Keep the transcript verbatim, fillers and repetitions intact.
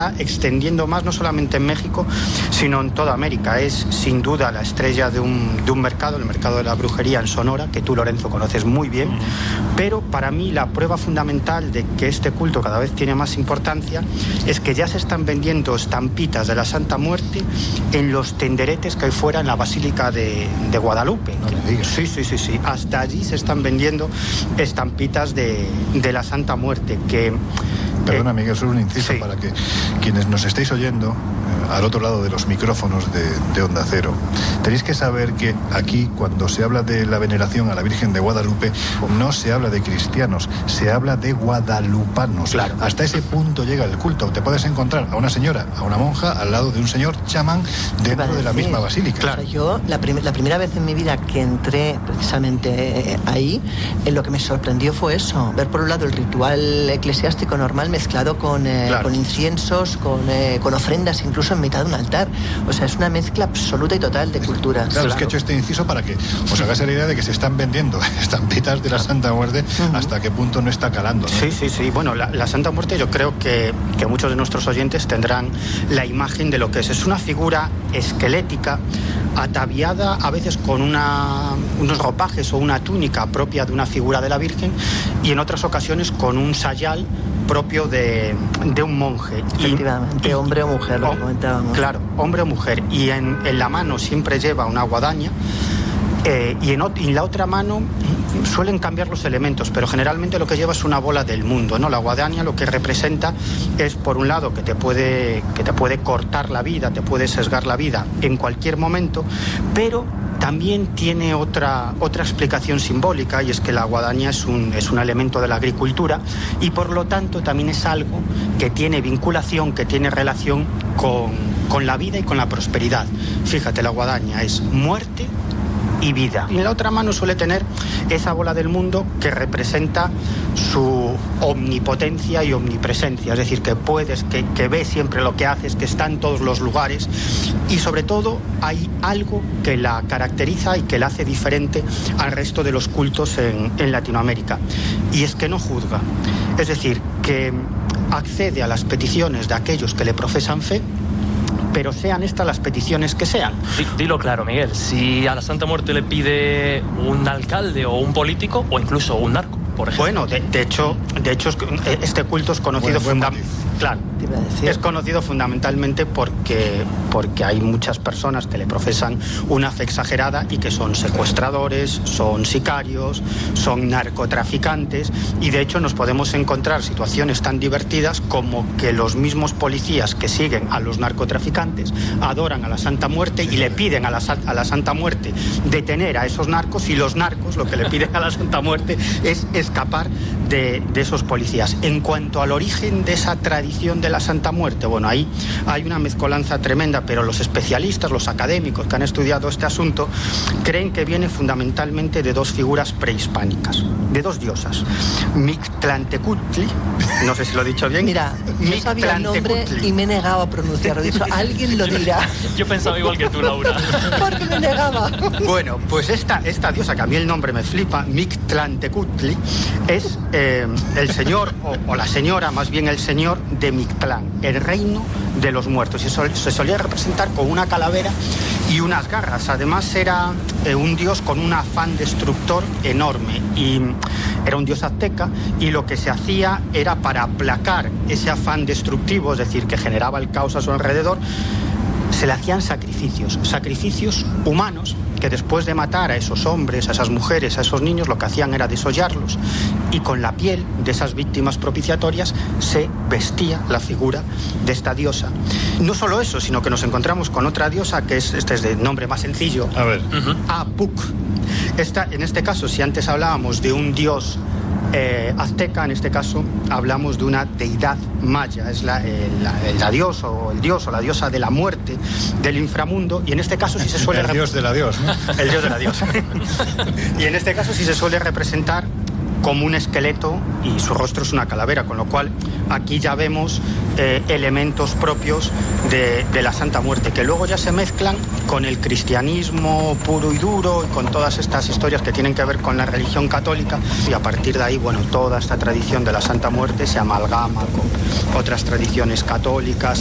extendiendo más, no solamente en México, sino en toda América. Es sin duda la estrella de un, de un mercado, el mercado de la brujería en Sonora, que tú, Lorenzo, conoces muy bien, uh-huh. Pero para mí la prueba fundamental de que este culto cada vez tiene más importancia es que ya se están vendiendo estampitas de la Santa Muerte en los tenderetes que hay fuera en la Basílica de, de Guadalupe. No me digas. Sí, sí, sí, sí. Hasta allí se están vendiendo estampitas de, de la Santa Muerte, que... Perdona, Miguel, solo un inciso, sí, para que quienes nos estéis oyendo eh, al otro lado de los micrófonos de, de Onda Cero, tenéis que saber que aquí, cuando se habla de la veneración a la Virgen de Guadalupe, no se habla de cristianos, se habla de guadalupanos. Claro. Hasta ese punto llega el culto. Te puedes encontrar a una señora, a una monja, al lado de un señor chamán dentro de la misma basílica. Claro. O sea, yo, la, prim- la primera vez en mi vida que entré precisamente ahí, eh, lo que me sorprendió fue eso, ver por un lado el ritual eclesiástico normal mezclado con, eh, claro. con inciensos, con, eh, con ofrendas, incluso en mitad de un altar. O sea, es una mezcla absoluta y total de culturas. Claro, claro. Es que he hecho este inciso para que os hagáis la idea de que se están vendiendo estampitas de la Santa Muerte, uh-huh. hasta qué punto no está calando, ¿no? Sí, sí, sí. Bueno, la, la Santa Muerte, yo creo que, que muchos de nuestros oyentes tendrán la imagen de lo que es. Es una figura esquelética, ataviada a veces con una, unos ropajes o una túnica propia de una figura de la Virgen, y en otras ocasiones con un sayal propio de, de un monje. Efectivamente, y, hombre o mujer, lo oh, que comentábamos. Claro, hombre o mujer. Y en, en la mano siempre lleva una guadaña, eh, y en, en la otra mano suelen cambiar los elementos, pero generalmente lo que lleva es una bola del mundo, ¿no? La guadaña lo que representa es, por un lado, que te puede, que te puede cortar la vida, te puede sesgar la vida en cualquier momento, pero también tiene otra, otra explicación simbólica, y es que la guadaña es un, es un elemento de la agricultura, y por lo tanto también es algo que tiene vinculación, que tiene relación con, con la vida y con la prosperidad. Fíjate, la guadaña es muerte y vida. Y en la otra mano suele tener esa bola del mundo que representa su omnipotencia y omnipresencia, es decir, que puedes, que, que ves siempre lo que haces, que está en todos los lugares, y sobre todo hay algo que la caracteriza y que la hace diferente al resto de los cultos en, en Latinoamérica, y es que no juzga, es decir, que accede a las peticiones de aquellos que le profesan fe, pero sean estas las peticiones que sean. Dilo claro, Miguel, si a la Santa Muerte le pide un alcalde o un político o incluso un narco, por ejemplo. Bueno, de, de hecho, de hecho este culto es conocido bueno, fundamentalmente. Claro, es conocido fundamentalmente porque, porque hay muchas personas que le profesan una fe exagerada y que son secuestradores, son sicarios, son narcotraficantes, y de hecho nos podemos encontrar situaciones tan divertidas como que los mismos policías que siguen a los narcotraficantes adoran a la Santa Muerte y le piden a la, a la Santa Muerte detener a esos narcos, y los narcos lo que le piden a la Santa Muerte es escapar de, de esos policías. En cuanto al origen de esa tradición de la Santa Muerte, bueno, ahí hay una mezcolanza tremenda, pero los especialistas, los académicos que han estudiado este asunto, creen que viene fundamentalmente de dos figuras prehispánicas, de dos diosas, Mictlantecutli, no sé si lo he dicho bien. Mira, yo sabía el nombre y me he negado a pronunciarlo, he dicho, alguien lo dirá. Yo pensaba igual que tú, Laura. Porque me negaba. Bueno, pues esta, esta diosa, que a mí el nombre me flipa, Mictlantecutli, es eh, el señor, o, o la señora, más bien el señor de Mictlán, el reino de los muertos, y sol, se solía representar con una calavera y unas garras. Además era eh, un dios con un afán destructor enorme, y era un dios azteca, y lo que se hacía era, para aplacar ese afán destructivo, es decir, que generaba el caos a su alrededor, se le hacían sacrificios, sacrificios humanos, que después de matar a esos hombres, a esas mujeres, a esos niños, lo que hacían era desollarlos, y con la piel de esas víctimas propiciatorias se vestía la figura de esta diosa. No solo eso, sino que nos encontramos con otra diosa, que es, este es de nombre más sencillo, a ver, uh-huh. Apuc. Esta, en este caso, si antes hablábamos de un dios Eh, azteca, en este caso hablamos de una deidad maya, es la, eh, la, la diosa o el dios o la diosa de la muerte, del inframundo, y en este caso sí se suele... El dios de la dios, ¿no? El dios de la diosa. Y en este caso sí se suele representar como un esqueleto y su rostro es una calavera, con lo cual aquí ya vemos eh, elementos propios de, de la Santa Muerte, que luego ya se mezclan con el cristianismo puro y duro y con todas estas historias que tienen que ver con la religión católica, y a partir de ahí, bueno, toda esta tradición de la Santa Muerte se amalgama con otras tradiciones católicas.